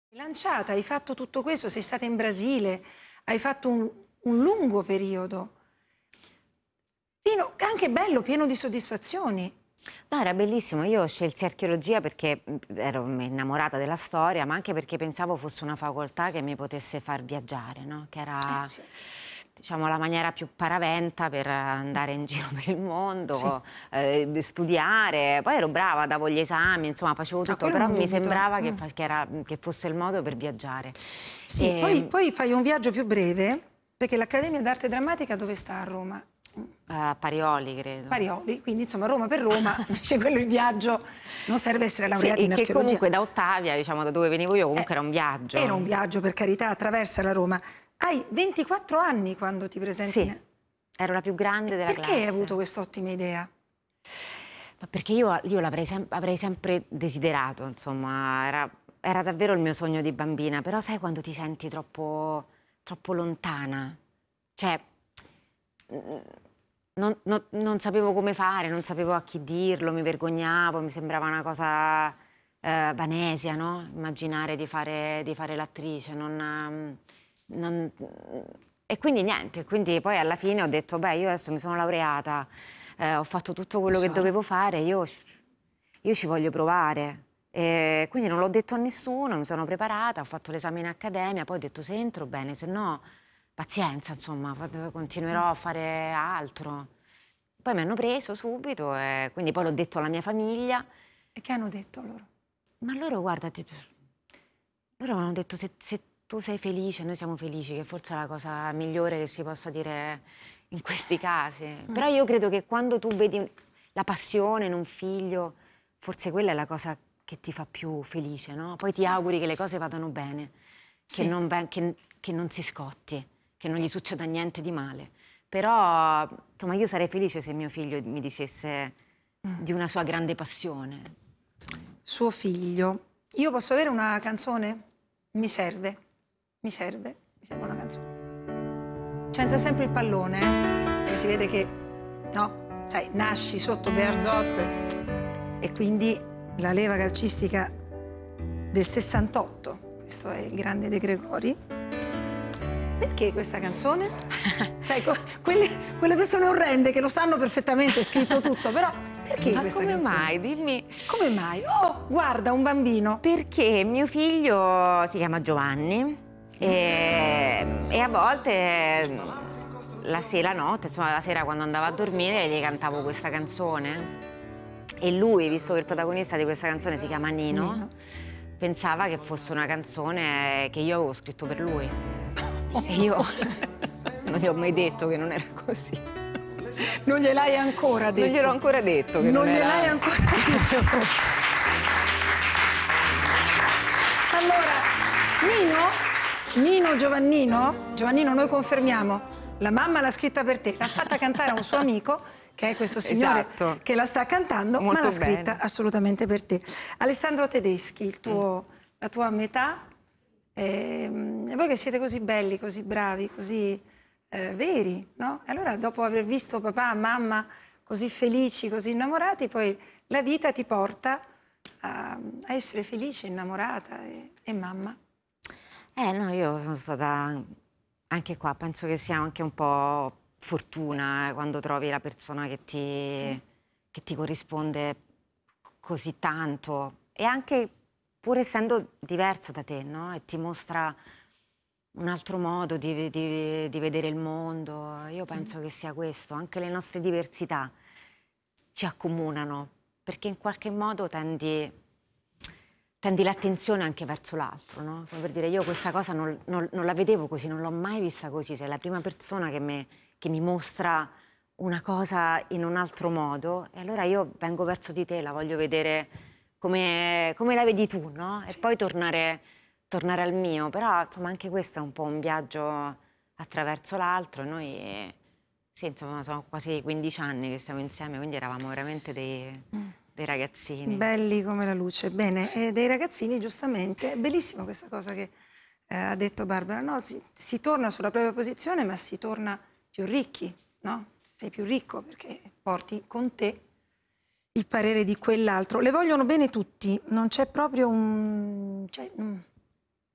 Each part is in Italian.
Lanciata, hai fatto tutto questo, sei stata in Brasile, hai fatto un lungo periodo, anche bello, pieno di soddisfazioni. No, era bellissimo. Io scelsi archeologia perché ero innamorata della storia, ma anche perché pensavo fosse una facoltà che mi potesse far viaggiare, no? Che era, Sì. diciamo, la maniera più paraventa per andare in giro per il mondo, Sì. studiare. Poi ero brava, davo gli esami, insomma, facevo No, tutto, quello però non mi dubito. sembrava che fosse il modo per viaggiare. Sì, poi fai un viaggio più breve, perché l'Accademia d'Arte Drammatica dove sta a Roma? A Parioli, credo. Parioli, quindi insomma Roma per Roma, dice quello il viaggio, non serve essere laureati in Che archeologia. comunque da Ottavia, diciamo, da dove venivo io, comunque era un viaggio. Era un viaggio, per carità, attraversa la Roma. Hai 24 anni quando ti presenti. Sì, ero la più grande della Perché classe. hai avuto quest'ottima idea? Ma perché io avrei sempre desiderato, insomma, era davvero il mio sogno di bambina, però sai quando ti senti troppo lontana? Cioè, non sapevo come fare, non sapevo a chi dirlo, mi vergognavo, mi sembrava una cosa vanesia, no? Immaginare di fare l'attrice, e quindi niente, quindi poi alla fine ho detto, beh, io adesso mi sono laureata, ho fatto tutto quello che dovevo fare, io ci voglio provare. E quindi non l'ho detto a nessuno, mi sono preparata, ho fatto l'esame in accademia, poi ho detto se entro bene, se no pazienza, insomma, continuerò a fare altro. Poi mi hanno preso subito e quindi poi l'ho detto alla mia famiglia. E che hanno detto loro? Ma loro, guarda, loro mi hanno detto se tu sei felice, noi siamo felici, che forse è la cosa migliore che si possa dire in questi casi. Però io credo che quando tu vedi la passione in un figlio, forse quella è la cosa che ti fa più felice, no? Poi ti auguri che le cose vadano bene, che non si scotti, che non gli succeda niente di male. Però, insomma, io sarei felice se mio figlio mi dicesse di una sua grande passione. Suo figlio. Io posso avere una canzone? Mi serve una canzone. C'entra sempre il pallone, perché si vede che, no, sai, nasci sotto Bearzot e quindi la leva calcistica del 68, questo è il grande De Gregori. Perché questa canzone? Sai, quelle persone orrende che lo sanno perfettamente, è scritto tutto, però perché Ma questa come canzone? mai? Dimmi. Come mai? Oh, guarda, un bambino. Perché mio figlio si chiama Giovanni e a volte la notte, insomma la sera quando andava a dormire gli cantavo questa canzone e lui, visto che il protagonista di questa canzone si chiama Nino, pensava che fosse una canzone che io avevo scritto per lui. E io non gli ho mai detto che non era così. Non gliel'hai ancora detto? Non gliel'ho ancora detto che non era... gliel'hai ancora detto? Allora, Nino Giovannino noi confermiamo, la mamma l'ha scritta per te, l'ha fatta cantare a un suo amico, che è questo signore che la sta cantando, molto ma l'ha scritta bene. Assolutamente per te. Alessandro Tedeschi, la tua metà, e voi che siete così belli, così bravi, così veri, no? E allora dopo aver visto papà, mamma così felici, così innamorati, poi la vita ti porta a essere felice, innamorata e mamma. No, io sono stata anche qua, penso che sia anche un po' fortuna quando trovi la persona che ti corrisponde così tanto e anche pur essendo diversa da te, no? E ti mostra un altro modo di vedere il mondo. Io penso che sia questo, anche le nostre diversità ci accomunano, perché in qualche modo tendi l'attenzione anche verso l'altro, no? Come per dire, io questa cosa non la vedevo così, non l'ho mai vista così, sei la prima persona che mi mostra una cosa in un altro modo e allora io vengo verso di te, la voglio vedere come la vedi tu, no? E poi tornare al mio, però insomma anche questo è un po' un viaggio attraverso l'altro e noi, sì, insomma, sono quasi 15 anni che stiamo insieme, quindi eravamo veramente dei ragazzini. Belli come la luce, bene, e dei ragazzini giustamente, è bellissima questa cosa che ha detto Barbara, no? Si torna sulla propria posizione ma si torna più ricchi, no? Sei più ricco perché porti con te il parere di quell'altro. Le vogliono bene tutti, non c'è proprio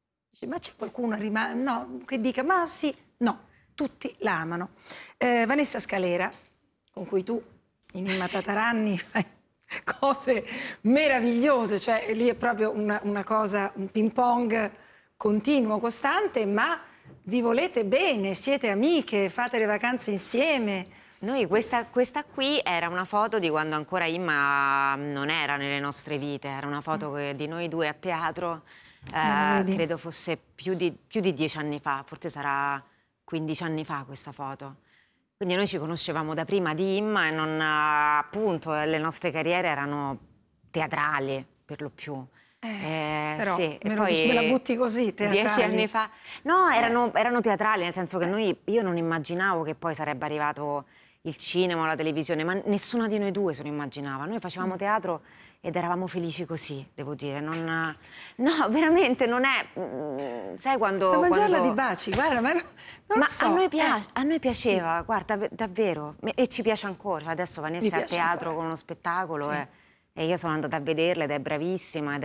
Ma c'è qualcuno no, che dica, ma sì, no, tutti la amano. Vanessa Scalera, con cui tu in Imma Tataranni fai cose meravigliose, cioè lì è proprio una cosa, un ping pong continuo, costante, ma vi volete bene, siete amiche, fate le vacanze insieme. Noi questa qui era una foto di quando ancora Imma non era nelle nostre vite, era una foto di noi due a teatro, credo fosse più di 10 anni fa, forse sarà 15 anni fa questa foto. Quindi noi ci conoscevamo da prima di Imma e non, appunto, le nostre carriere erano teatrali per lo più. Però sì, e poi me la butti così, teatrali. 10 anni fa. No, erano teatrali, nel senso che io non immaginavo che poi sarebbe arrivato il cinema o la televisione, ma nessuna di noi due se lo immaginava. Noi facevamo teatro ed eravamo felici così, devo dire. No, veramente non è. Sai quando. Da mangiarla di baci, guarda, ma non lo so. A noi piaceva, sì. Guarda, davvero. E ci piace ancora. Adesso Vanessa è a teatro ancora. con uno spettacolo Sì. e io sono andata a vederla ed è bravissima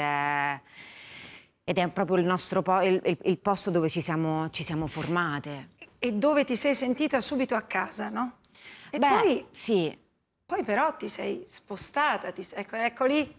ed è proprio il nostro il posto dove ci siamo formate. E dove ti sei sentita subito a casa, no? E Beh, poi, sì. Poi però ti sei spostata, eccoli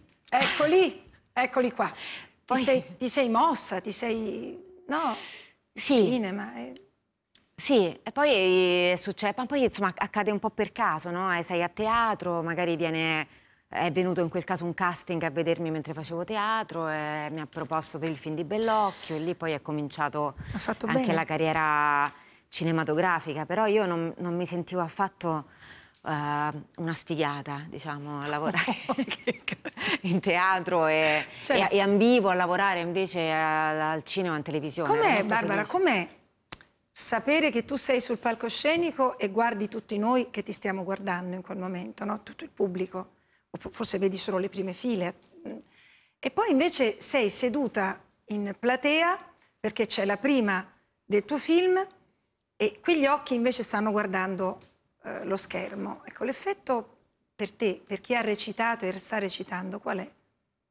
qua. Ti sei mossa, no, sì. cinema. Sì, e poi succede, ma poi insomma accade un po' per caso, no? Sei a teatro, magari è venuto in quel caso un casting a vedermi mentre facevo teatro e mi ha proposto per il film di Bellocchio e lì poi è cominciato anche la carriera cinematografica, però io non mi sentivo affatto una sfigata, diciamo, a lavorare in teatro e ambivo a lavorare invece al cinema e in televisione. Com'è, Barbara, com'è sapere che tu sei sul palcoscenico e guardi tutti noi che ti stiamo guardando in quel momento, no? Tutto il pubblico, o forse vedi solo le prime file, e poi invece sei seduta in platea perché c'è la prima del tuo film e quegli occhi invece stanno guardando lo schermo. Ecco, l'effetto per te, per chi ha recitato e sta recitando, qual è?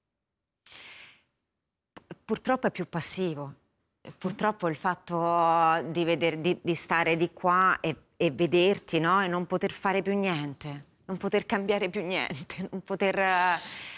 Purtroppo è più passivo. Purtroppo il fatto di stare di qua e vederti, no? E non poter fare più niente, non poter cambiare più niente, non poter